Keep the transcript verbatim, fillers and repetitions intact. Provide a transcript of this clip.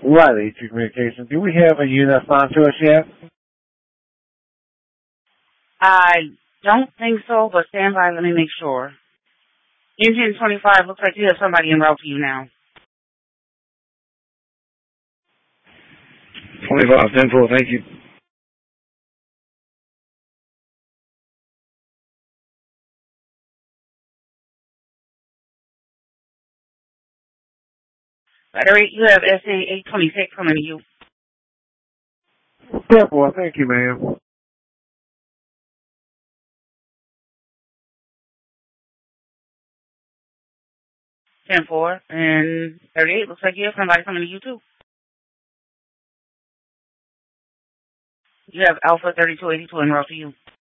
Riley to communication. Do we have a unit assigned to us yet? I don't think so, but stand by. Let me make sure. Engine twenty-five, looks like you have somebody en route to you now. twenty-five, ten four, thank you. Battery, you have S A eight twenty-six coming to you. ten four, thank you, ma'am. ten four and thirty-eight, looks like you have somebody coming to you too. You have Alpha thirty-two eighty-two en route to you.